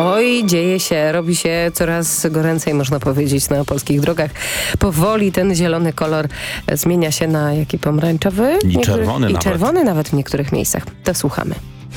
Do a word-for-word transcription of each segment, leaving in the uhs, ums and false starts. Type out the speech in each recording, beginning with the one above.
Oj, dzieje się, robi się coraz goręcej, można powiedzieć, na polskich drogach. Powoli ten zielony kolor zmienia się na jaki pomarańczowy? I czerwony I nawet. czerwony nawet w niektórych miejscach. To słuchamy.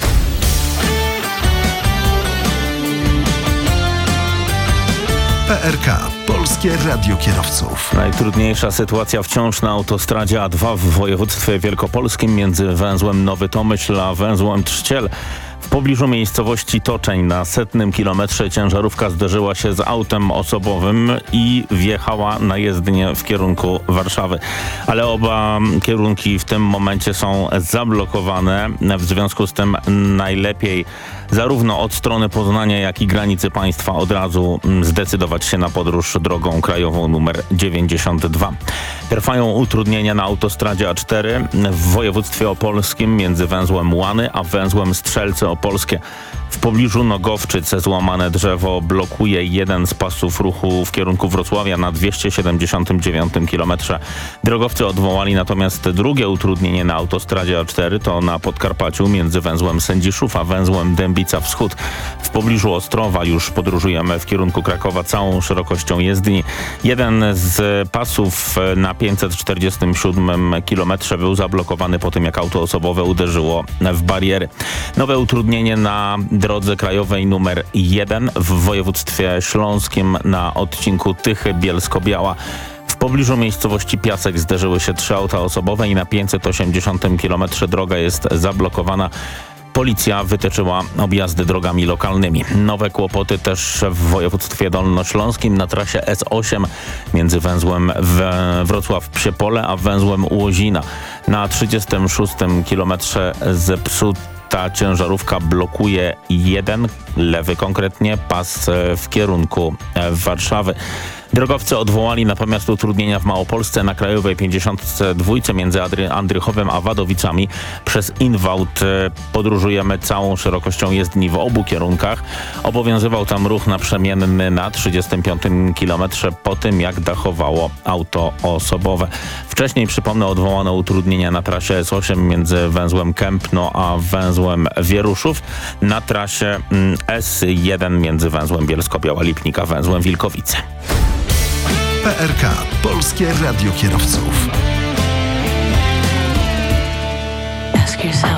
P R K. Polskie Radio Kierowców. Najtrudniejsza sytuacja wciąż na autostradzie A dwa w województwie wielkopolskim między węzłem Nowy Tomyśl a węzłem Trzciel. W pobliżu miejscowości Toczeń na setnym kilometrze ciężarówka zderzyła się z autem osobowym i wjechała na jezdnię w kierunku Warszawy. Ale oba kierunki w tym momencie są zablokowane. W związku z tym najlepiej zarówno od strony Poznania, jak i granicy państwa od razu zdecydować się na podróż drogą krajową numer dziewięćdziesiąt dwa. Trwają utrudnienia na autostradzie A cztery w województwie opolskim między węzłem Łany a węzłem Strzelce Opolskie. W pobliżu Nogowczyc złamane drzewo blokuje jeden z pasów ruchu w kierunku Wrocławia na dwieście siedemdziesiątym dziewiątym kilometrze. Drogowcy odwołali natomiast drugie utrudnienie na autostradzie A cztery, to na Podkarpaciu między węzłem Sędziszów a węzłem Dębica Wschód. W pobliżu Ostrowa już podróżujemy w kierunku Krakowa całą szerokością jezdni. Jeden z pasów na pięćset czterdziestym siódmym kilometrze był zablokowany po tym, jak auto osobowe uderzyło w bariery. Nowe utrudnienie na drodze krajowej numer jeden w województwie śląskim na odcinku Tychy-Bielsko-Biała. W pobliżu miejscowości Piasek zderzyły się trzy auta osobowe i na pięćset osiemdziesiątym kilometrze droga jest zablokowana. Policja wytyczyła objazdy drogami lokalnymi. Nowe kłopoty też w województwie dolnośląskim na trasie S osiem między węzłem Wrocław-Psiepole a węzłem Łozina. Na trzydziestym szóstym kilometrze zepsuta ta ciężarówka blokuje jeden, lewy konkretnie, pas w kierunku Warszawy. Drogowcy odwołali natomiast utrudnienia w Małopolsce na krajowej pięćdziesiąt dwa między Adry- Andrychowem a Wadowicami. Przez Inwałt podróżujemy całą szerokością jezdni w obu kierunkach. Obowiązywał tam ruch naprzemienny na trzydziestym piątym kilometrze po tym, jak dachowało auto osobowe. Wcześniej, przypomnę, odwołano utrudnienia na trasie S osiem między węzłem Kępno a węzłem Wieruszów. Na trasie S jeden między węzłem Bielsko-Biała-Lipnik a węzłem Wilkowice. P R K. Polskie Radio Kierowców.